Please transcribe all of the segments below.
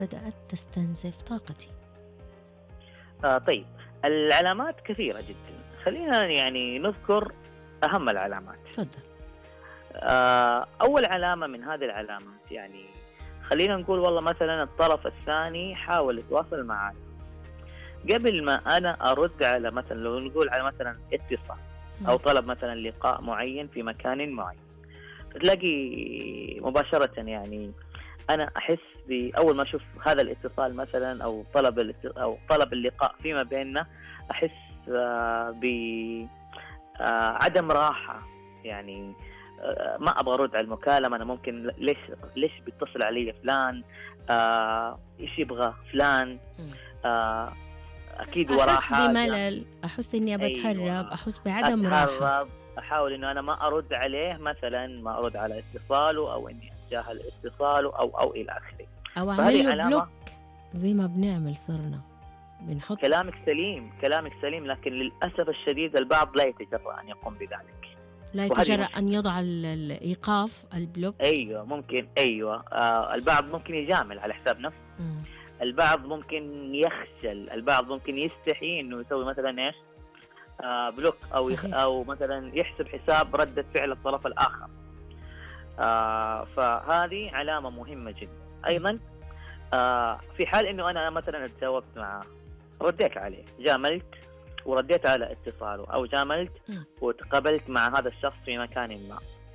بدأت تستنزف طاقتي؟ طيب، العلامات كثيرة جدا، خلينا يعني نذكر أهم العلامات. تفضل. أول علامة من هذه العلامات يعني خلينا نقول والله مثلا الطرف الثاني حاول يتواصل معي قبل ما أنا أرد على مثلا، لو نقول على مثلا اتصال أو طلب مثلا لقاء معين في مكان معين، تلاقي مباشرة يعني أنا أحس أول ما أشوف هذا الاتصال مثلا أو طلب اللقاء فيما بيننا، أحس بعدم راحة. يعني ما أبغى أرد على المكالمة، أنا ممكن ليش بيتصل علي فلان، إيش يبغى فلان، أكيد وراه حاجة. أحس بملل، أحس إني بتهرب. أيوة. أحس بعدم راحة. أحاول إنه أنا ما أرد عليه مثلا، ما أرد على اتصاله أو إني أتجاهل اتصاله أو إلى آخره، أو أعمل له بلوك زي ما بنعمل صرنا بنحط. كلامك سليم، لكن للأسف الشديد البعض لا يتجرأ أن يقوم بذلك، لا يتجرأ أن يضع الإيقاف البلوك. أيوة ممكن، البعض ممكن يجامل على حساب نفسه. البعض ممكن يخجل، البعض ممكن يستحي إنه يسوي مثلا إيش بلوك أو مثلا يحسب حساب ردة فعل الطرف الآخر. فهذه علامة مهمة جدا. أيضا في حال إنه أنا مثلا تجاوبت معه، رديت عليه، جاملت ورديت على اتصاله، أو جاملت وتقابلت مع هذا الشخص في مكان ما،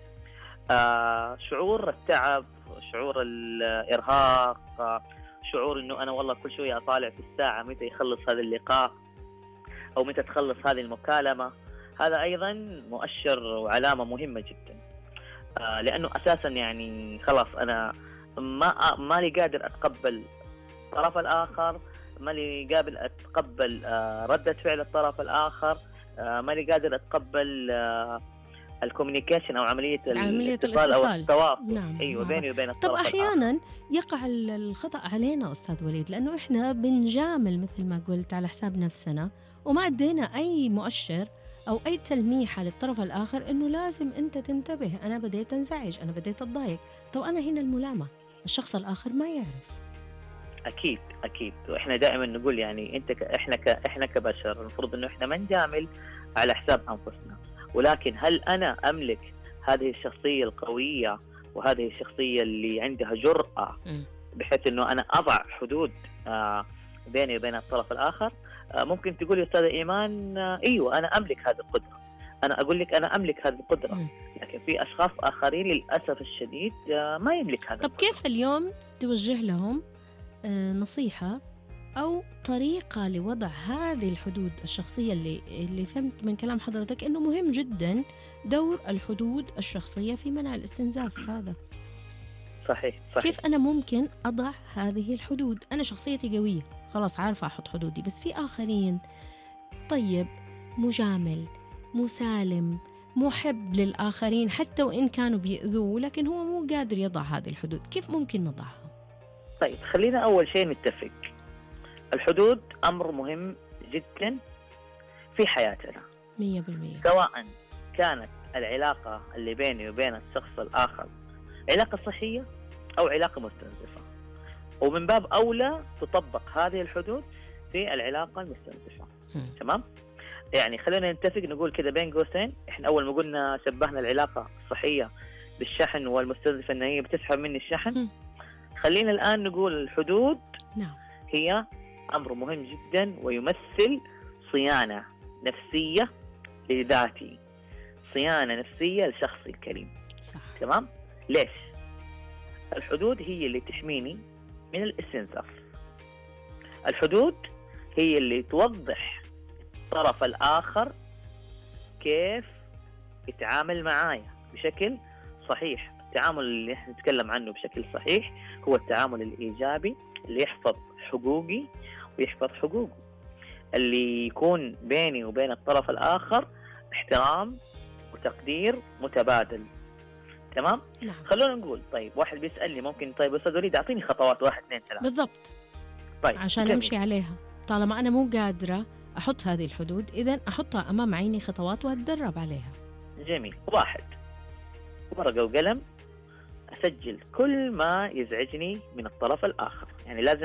شعور التعب، شعور الإرهاق، شعور إنه أنا والله كل شوية أطالع في الساعة متى يخلص هذا اللقاء أو متى تخلص هذه المكالمة، هذا أيضا مؤشر وعلامة مهمة جدا. لأنه أساسا يعني خلاص أنا ما لي قادر أتقبل الطرف الآخر، ما لي قابل أتقبل ردة فعل الطرف الآخر، ما لي قادر أتقبل الكوميونيكيشن أو عملية الاتصال أو التواصل. نعم. أيوة بيني وبين الطرف الآخر. طب أحيانا يقع الخطأ علينا أستاذ وليد، لأنه إحنا بنجامل مثل ما قلت على حساب نفسنا، وما أدينا أي مؤشر أو أي تلميحة للطرف الآخر إنه لازم أنت تنتبه، أنا بديت أنزعج، أنا بديت أتضايق. طب أنا هنا الملامة، الشخص الآخر ما يعرف. أكيد وإحنا دائما نقول يعني إحنا كبشر المفروض إنه إحنا ما نجامل على حساب أنفسنا، ولكن هل أنا أملك هذه الشخصية القوية وهذه الشخصية اللي عندها جرأة بحيث إنه أنا أضع حدود بيني وبين الطرف الآخر؟ ممكن تقول يا أستاذ إيمان أيوة أنا أملك هذه القدرة، أنا أقول لك أنا أملك هذه القدرة، لكن في أشخاص آخرين للأسف الشديد ما يملك هذا. طب كيف اليوم توجه لهم نصيحة أو طريقة لوضع هذه الحدود الشخصية اللي فهمت من كلام حضرتك إنه مهم جدا دور الحدود الشخصية في منع الاستنزاف هذا؟ صحيح. كيف أنا ممكن أضع هذه الحدود؟ أنا شخصيتي قوية خلاص عارفة أحط حدودي، بس في آخرين طيب مجامل، مسالم، محب للآخرين حتى وإن كانوا بيأذوه، لكن هو مو قادر يضع هذه الحدود. كيف ممكن نضعها؟ طيب خلينا أول شيء نتفق، الحدود أمر مهم جدا في حياتنا 100%، سواء كانت العلاقة اللي بيني وبين الشخص الآخر علاقة صحية أو علاقة مستنزفة، ومن باب أولى تطبق هذه الحدود في العلاقة المستنزفة. تمام؟ يعني خلينا نتفق نقول كده بين قوسين، إحنا أول ما قلنا شبهنا العلاقة الصحية بالشحن والمستنزفة إن هي بتسحب مني الشحن، خلينا الآن نقول الحدود هي أمر مهم جدا ويمثل صيانة نفسية لذاتي، صيانة نفسية لشخصي الكريم. صح. تمام؟ ليش؟ الحدود هي اللي تحميني من الاستنزاف، الحدود هي اللي توضح الطرف الآخر كيف يتعامل معايا بشكل صحيح. التعامل اللي احنا نتكلم عنه بشكل صحيح هو التعامل الإيجابي اللي يحفظ حقوقي ويحفظ حقوقه، اللي يكون بيني وبين الطرف الآخر احترام وتقدير متبادل. تمام؟ نعم. خلونا نقول طيب واحد بيسألني ممكن طيب أستاذ وليد أعطيني خطوات 1 2 3 بالضبط. طيب عشان أمشي عليها، طالما أنا مو قادرة أحط هذه الحدود إذن أحطها أمام عيني خطوات وأتدرب عليها. جميل. 1 ورقة وقلم أسجل كل ما يزعجني من الطرف الآخر. يعني لازم